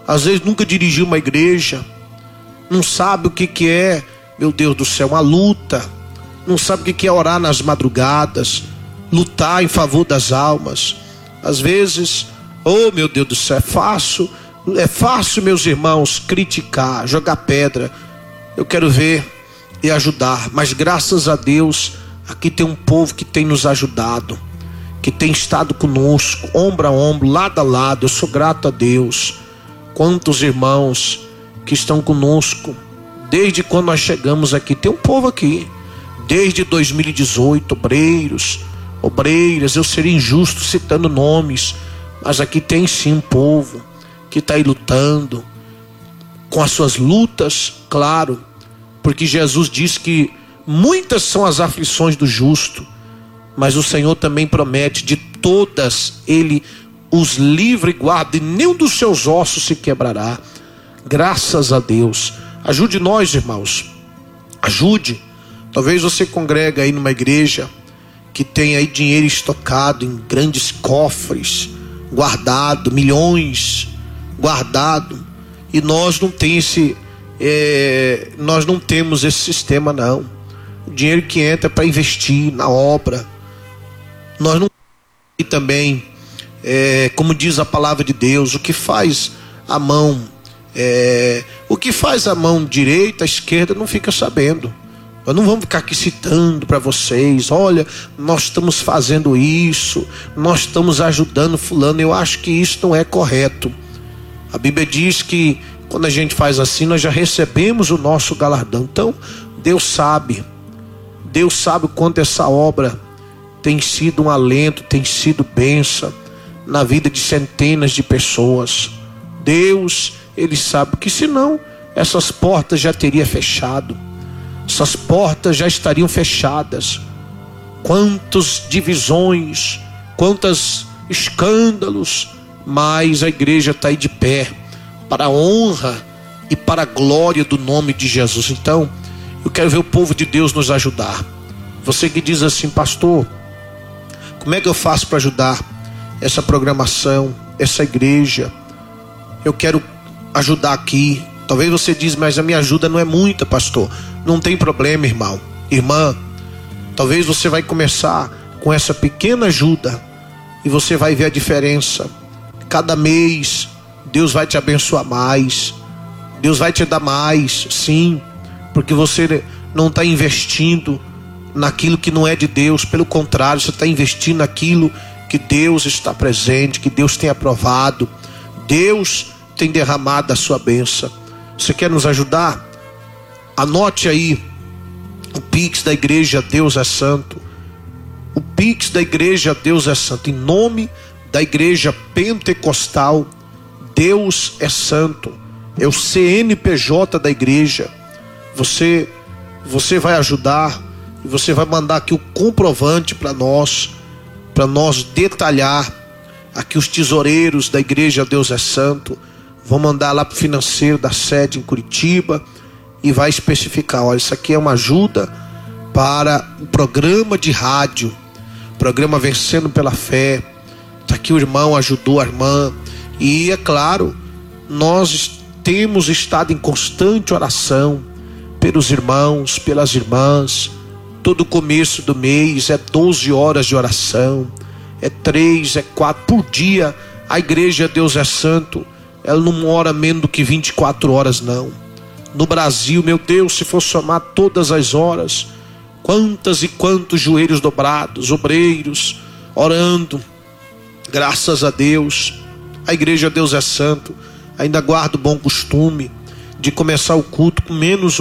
às vezes nunca dirigiu uma igreja, não sabe o que é, meu Deus do céu, uma luta, não sabe o que é orar nas madrugadas, lutar em favor das almas. Às vezes, oh meu Deus do céu, é fácil, meus irmãos, criticar, jogar pedra. Eu quero ver e ajudar, mas graças a Deus, aqui tem um povo que tem nos ajudado, que tem estado conosco, ombro a ombro, lado a lado. Eu sou grato a Deus. Quantos irmãos que estão conosco desde quando nós chegamos aqui. Tem um povo aqui desde 2018, obreiras. Eu seria injusto citando nomes, mas aqui tem sim um povo que está aí lutando, com as suas lutas, claro, porque Jesus diz que muitas são as aflições do justo, mas o Senhor também promete: de todas Ele os livra e guarda, e nenhum dos seus ossos se quebrará. Graças a Deus. Ajude nós, irmãos, ajude. Talvez você congrega aí numa igreja que tem aí dinheiro estocado em grandes cofres, guardado, milhões guardado, e nós não temos esse sistema não. O dinheiro que entra é para investir na obra. Nós não, e também como diz a palavra de Deus, o que faz a mão direita, a esquerda não fica sabendo. Nós não vamos ficar aqui citando para vocês: olha, nós estamos fazendo isso, nós estamos ajudando fulano. Eu acho que isso não é correto. A Bíblia diz que quando a gente faz assim, nós já recebemos o nosso galardão. Então Deus sabe o quanto essa obra tem sido um alento, tem sido bênção na vida de centenas de pessoas. Deus, Ele sabe que senão essas portas já teriam fechado, essas portas já estariam fechadas. Quantas divisões, quantos escândalos, mas a igreja está aí de pé, para a honra e para a glória do nome de Jesus. Então, eu quero ver o povo de Deus nos ajudar. Você que diz assim: pastor, como é que eu faço para ajudar essa programação, essa igreja? Eu quero ajudar aqui. Talvez você diz: mas a minha ajuda não é muita, pastor. Não tem problema, irmão, irmã. Talvez você vai começar com essa pequena ajuda e você vai ver a diferença. Cada mês Deus vai te abençoar mais, Deus vai te dar mais, sim, porque você não está investindo naquilo que não é de Deus. Pelo contrário, você está investindo naquilo que Deus está presente, que Deus tem aprovado. Deus tem derramado a sua bênção. Você quer nos ajudar? Anote aí o Pix da igreja Deus é Santo. O Pix da igreja Deus é Santo, em nome da igreja pentecostal Deus é Santo. É o CNPJ da igreja. Você vai ajudar e você vai mandar aqui o comprovante para nós detalhar. Aqui os tesoureiros da igreja Deus é Santo vão mandar lá para o financeiro da sede em Curitiba e vai especificar: olha, isso aqui é uma ajuda para o programa de rádio, programa Vencendo pela Fé. Está aqui o irmão, ajudou a irmã. E é claro, nós temos estado em constante oração pelos irmãos, pelas irmãs. Todo começo do mês é 12 horas de oração, é 3, é 4 por dia. A igreja Deus é Santo, ela não ora menos do que 24 horas não. No Brasil, meu Deus, se for somar todas as horas, quantas e quantos joelhos dobrados, obreiros orando. Graças a Deus, a igreja Deus é Santo ainda guarda o bom costume de começar o culto com menos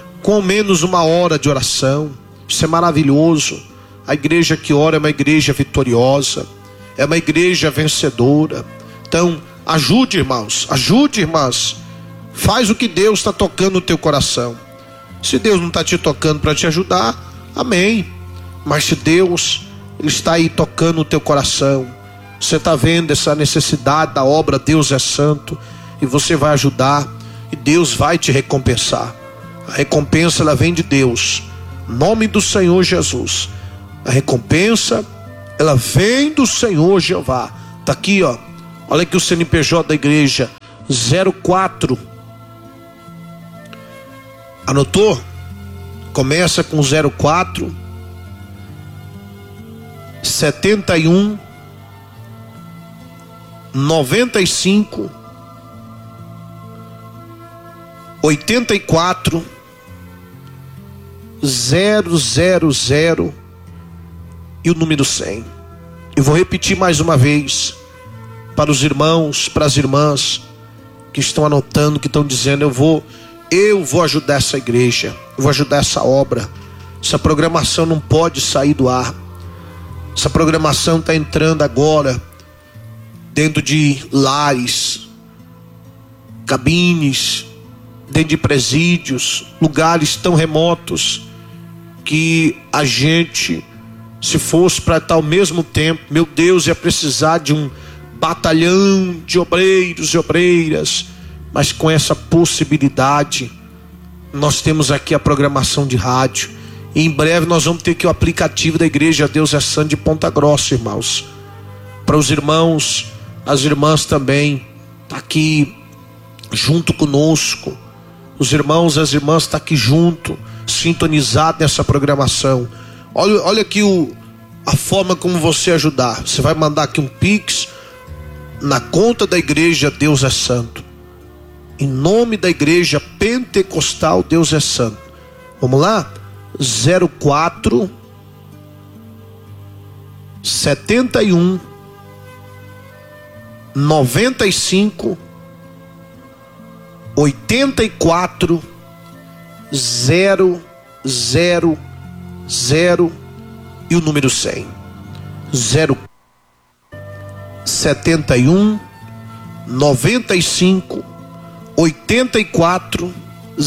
uma hora de oração. Isso é maravilhoso. A igreja que ora é uma igreja vitoriosa, é uma igreja vencedora. Então, ajude, irmãos, ajude, irmãs. Faz o que Deus está tocando no teu coração. Se Deus não está te tocando para te ajudar, amém. Mas se Deus Ele está aí tocando no teu coração, você está vendo essa necessidade da obra Deus é Santo, e você vai ajudar, e Deus vai te recompensar. A recompensa ela vem de Deus, em nome do Senhor Jesus. A recompensa ela vem do Senhor Jeová. Está aqui, ó. Olha aqui o CNPJ da igreja: 04. Anotou? Começa com 04 71 95 84 000 e o número 100. Eu vou repetir mais uma vez para os irmãos, para as irmãs que estão anotando, que estão dizendo: eu vou ajudar essa igreja, eu vou ajudar essa obra. Essa programação não pode sair do ar. Essa programação está entrando agora dentro de lares, cabines, dentro de presídios, lugares tão remotos que a gente, se fosse para estar ao mesmo tempo, meu Deus, ia precisar de um batalhão de obreiros e obreiras. Mas com essa possibilidade, nós temos aqui a programação de rádio. E em breve nós vamos ter aqui o aplicativo da Igreja Deus é Santo de Ponta Grossa, irmãos. Para os irmãos, as irmãs também, tá aqui junto conosco. Os irmãos, as irmãs estão aqui junto, sintonizados nessa programação. Olha aqui a forma como você ajudar. Você vai mandar aqui um Pix na conta da Igreja Deus é Santo, em nome da Igreja Pentecostal Deus é Santo. Vamos lá? 04 71 95 84 000 e o número 100. 71 95 84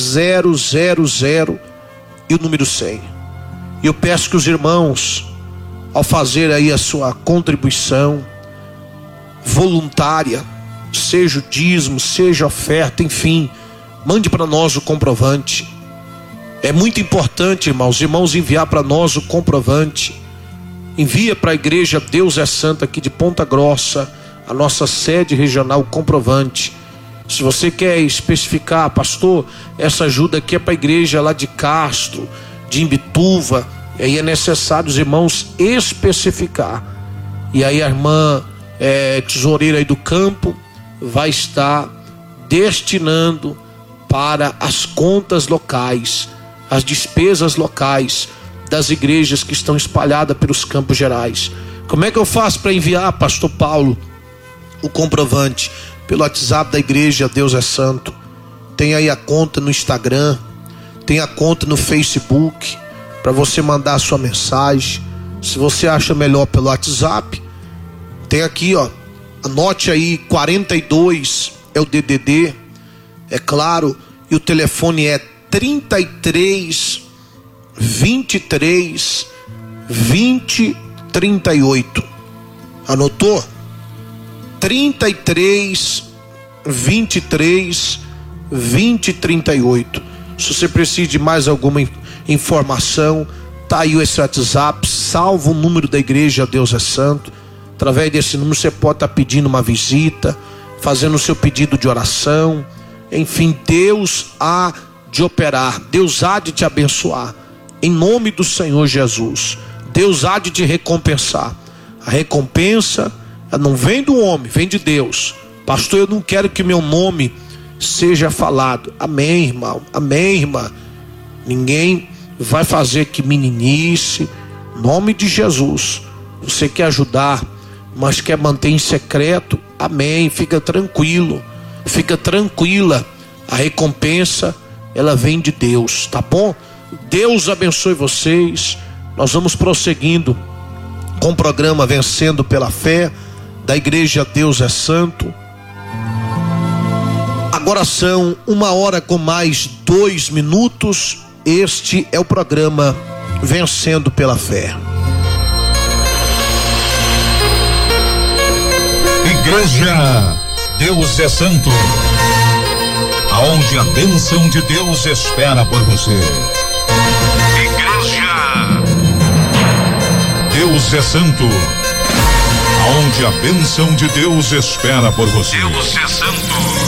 000 e o número 100. E eu peço que os irmãos, ao fazer aí a sua contribuição voluntária, seja o dízimo, seja a oferta, enfim, mande para nós o comprovante. É muito importante, irmãos, enviar para nós o comprovante. Envia para a Igreja Deus é Santo aqui de Ponta Grossa, a nossa sede regional, o comprovante. Se você quer especificar: pastor, essa ajuda aqui é para a igreja lá de Castro, de Imbituva, e aí é necessário os irmãos especificar. E aí a irmã tesoureira aí do campo vai estar destinando para as contas locais, as despesas locais das igrejas que estão espalhadas pelos Campos Gerais. Como é que eu faço para enviar, pastor Paulo, o comprovante? Pelo WhatsApp da Igreja Deus é Santo. Tem aí a conta no Instagram, tem a conta no Facebook, para você mandar a sua mensagem. Se você acha melhor pelo WhatsApp, tem aqui, ó, anote aí, 42 é o DDD, é claro, e o telefone é 33 23 20 38. Anotou? 33 23 20 38. Se você precisa de mais alguma informação, tá aí esse WhatsApp, salva o número da Igreja Deus é Santo. Através desse número você pode estar pedindo uma visita, fazendo o seu pedido de oração. Enfim, Deus há de operar, Deus há de te abençoar, em nome do Senhor Jesus. Deus há de te recompensar. A recompensa não vem do homem, vem de Deus. Pastor, eu não quero que meu nome seja falado. Amém, irmão, amém, irmã. Ninguém vai fazer que meninice, em nome de Jesus. Você quer ajudar, mas quer manter em secreto, amém, fica tranquilo, fica tranquila. A recompensa, ela vem de Deus, tá bom? Deus abençoe vocês. Nós vamos prosseguindo com o programa Vencendo pela Fé da Igreja Deus é Santo. Agora são 1h com mais 2 minutos. Este é o programa Vencendo pela Fé. Igreja Deus é Santo, aonde a bênção de Deus espera por você. Igreja Deus é Santo, aonde a bênção de Deus espera por você. Deus é Santo.